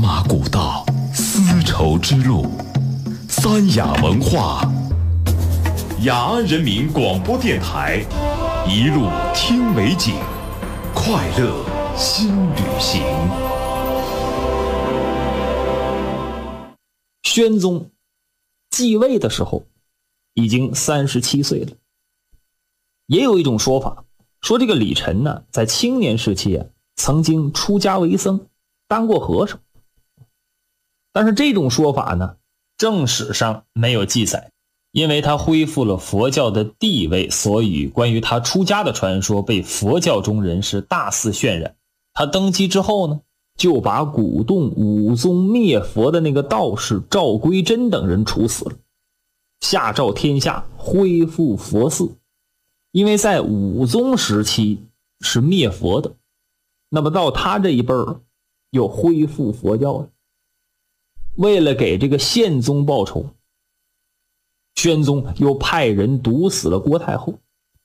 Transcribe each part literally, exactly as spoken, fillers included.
马古道，丝绸之路，三雅文化，雅安人民广播电台，一路听美景，快乐新旅行。 宣宗继位的时候已经三十七岁了。也有一种说法说，这个李晨呢，在青年时期啊，曾经出家为僧，当过和尚。但是这种说法呢，正史上没有记载，因为他恢复了佛教的地位，所以关于他出家的传说被佛教中人士大肆渲染。他登基之后呢，就把鼓动武宗灭佛的那个道士赵归真等人处死了，下诏天下恢复佛寺。因为在武宗时期是灭佛的，那么到他这一辈儿又恢复佛教了。为了给这个宪宗报仇，宣宗又派人毒死了郭太后。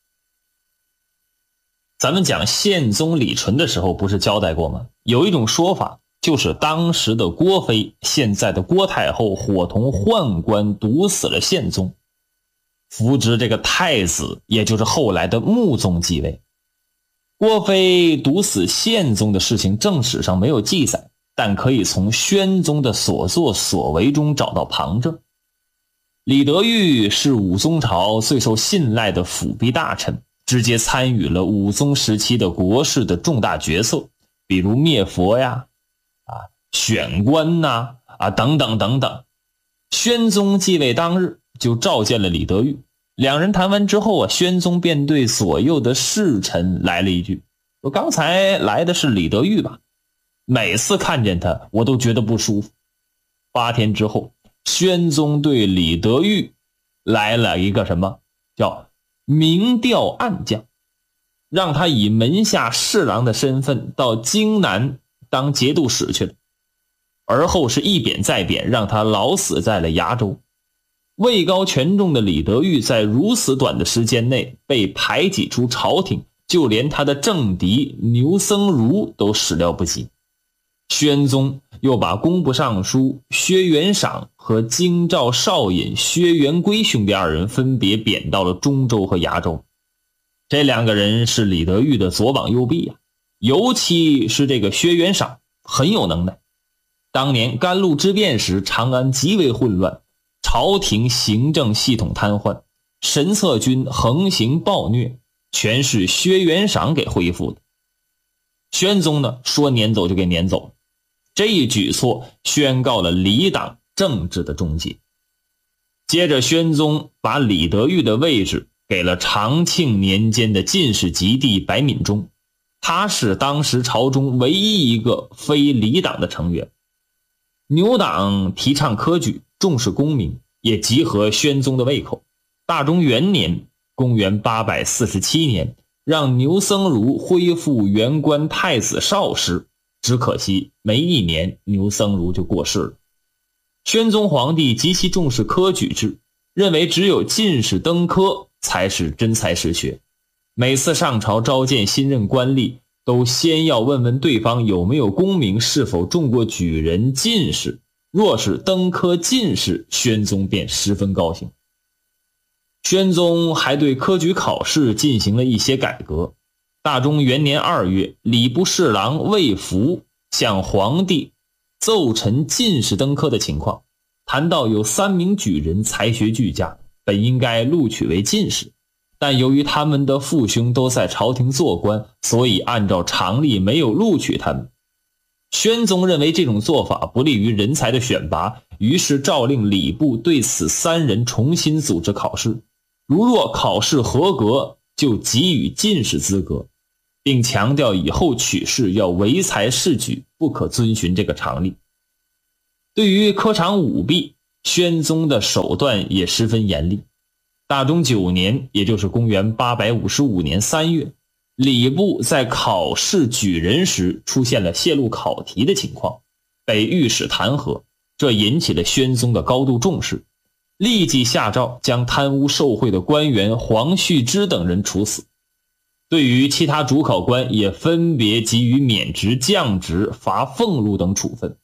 咱们讲宪宗李纯的时候不是交代过吗？有一种说法，就是当时的郭妃，现在的郭太后伙同宦官毒死了宪宗，扶植这个太子，也就是后来的穆宗继位。郭妃毒死宪宗的事情正史上没有记载，但可以从宣宗的所作所为中找到旁证。李德裕是武宗朝最受信赖的辅弼大臣，直接参与了武宗时期的国事的重大决策，比如灭佛呀、啊选官呐、啊等等等等。宣宗继位当日就召见了李德裕，两人谈完之后啊，宣宗便对左右的侍臣来了一句，说刚才来的是李德裕吧？每次看见他我都觉得不舒服。八天之后，宣宗对李德裕来了一个什么叫明调暗降，让他以门下侍郎的身份到京南当节度使去了，而后是一贬再贬，让他老死在了崖州。位高权重的李德裕在如此短的时间内被排挤出朝廷，就连他的政敌牛僧孺都始料不及。宣宗又把工部尚书薛元赏和京兆少尹薛元圭兄弟二人分别贬到了中州和崖州。这两个人是李德裕的左膀右臂啊，尤其是这个薛元赏很有能耐。当年甘露之变时，长安极为混乱，朝廷行政系统瘫痪，神策军横行暴虐，全是薛元赏给恢复的。宣宗呢，说撵走就给撵走了。这一举措宣告了李党政治的终结。接着宣宗把李德裕的位置给了长庆年间的进士及第白敏中，他是当时朝中唯一一个非李党的成员。牛党提倡科举，重视功名，也极合宣宗的胃口。大中元年公元八百四十七年，让牛僧孺恢复原官太子少师，只可惜没一年牛僧孺就过世了。宣宗皇帝极其重视科举制，认为只有进士登科才是真才实学。每次上朝召见新任官吏，都先要问问对方有没有功名，是否中过举人进士。若是登科进士，宣宗便十分高兴。宣宗还对科举考试进行了一些改革。大中元年二月，礼部侍郎魏福向皇帝奏陈进士登科的情况，谈到有三名举人才学俱佳，本应该录取为进士，但由于他们的父兄都在朝廷做官，所以按照常例没有录取他们。宣宗认为这种做法不利于人才的选拔，于是诏令礼部对此三人重新组织考试，如若考试合格，就给予进士资格，并强调以后取士要唯才是举，不可遵循这个常例。对于科场舞弊，宣宗的手段也十分严厉。大中九年，也就是公元八百五十五年三月，礼部在考试举人时出现了泄露考题的情况，被御史弹劾，这引起了宣宗的高度重视，立即下诏将贪污受贿的官员黄旭之等人处死。对于其他主考官也分别给予免职、降职、罚俸禄等处分。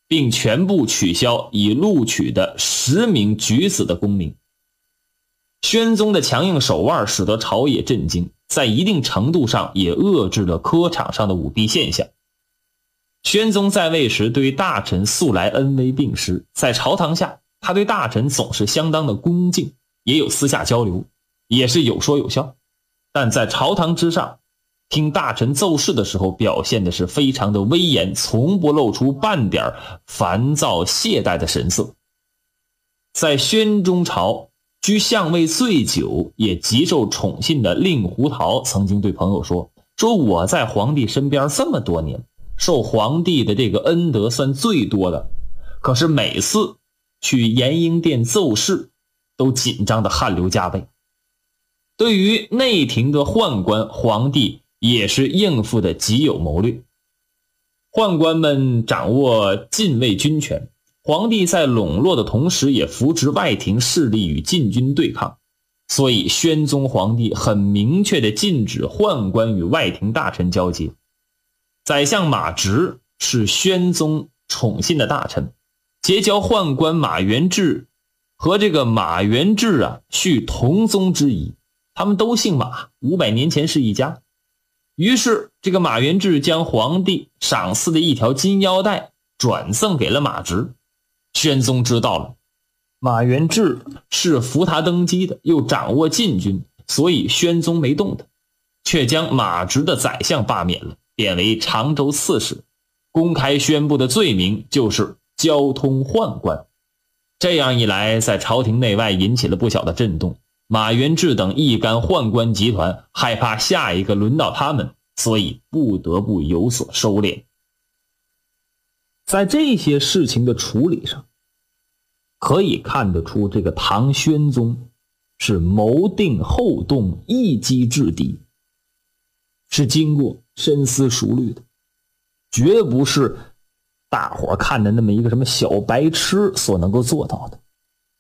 并全部取消已录取的十名举子的功名。宣宗的强硬手腕使得朝野震惊，在一定程度上也遏制了科场上的舞弊现象。宣宗在位时对大臣素来恩威并施，在朝堂下他对大臣总是相当的恭敬，也有私下交流，也是有说有笑。但在朝堂之上听大臣奏事的时候，表现的是非常的威严，从不露出半点烦躁懈怠的神色。在宣宗朝居相位最久也极受宠信的令狐桃曾经对朋友说说我在皇帝身边这么多年，受皇帝的这个恩德算最多的，可是每次去延英殿奏事都紧张的汗流浃背。对于内廷的宦官，皇帝也是应付的极有谋略。宦官们掌握禁卫军权，皇帝在笼络的同时也扶植外廷势力与禁军对抗，所以宣宗皇帝很明确地禁止宦官与外廷大臣交接。宰相马直是宣宗宠信的大臣，结交宦官马元志和这个马元志啊续同宗之谊，他们都姓马，五百年前是一家。于是这个马元志将皇帝赏赐的一条金腰带转赠给了马直。宣宗知道了马元志是扶他登基的，又掌握禁军，所以宣宗没动他，却将马直的宰相罢免了，贬为常州刺史，公开宣布的罪名就是交通宦官。这样一来，在朝廷内外引起了不小的震动。马元志等一干宦官集团害怕下一个轮到他们，所以不得不有所收敛。在这些事情的处理上，可以看得出这个唐宣宗是谋定后动，一击制敌，是经过深思熟虑的，绝不是大伙看的那么一个什么小白痴所能够做到的。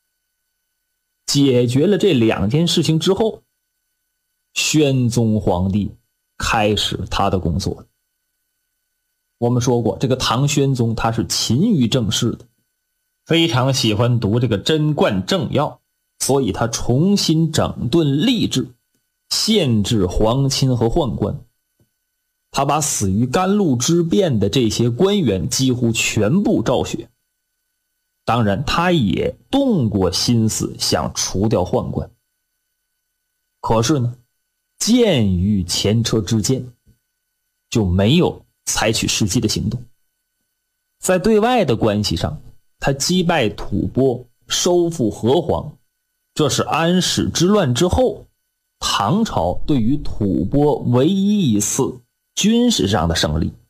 解决了这两件事情之后，宣宗皇帝开始他的工作。我们说过，这个唐宣宗他是勤于政事的，非常喜欢读这个贞观政要，所以他重新整顿吏治，限制皇亲和宦官。他把死于甘露之变的这些官员几乎全部昭雪。当然他也动过心思想除掉宦官，可是呢，鉴于前车之鉴，就没有采取实际的行动。在对外的关系上，他击败吐蕃，收复河湟，这是安史之乱之后唐朝对于吐蕃唯一一次军事上的胜利。